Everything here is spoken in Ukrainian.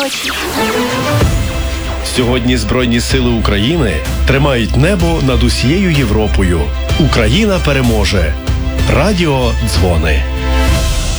ночі. Сьогодні Збройні сили України тримають небо над усією Європою. Україна переможе. Радіо Дзвони.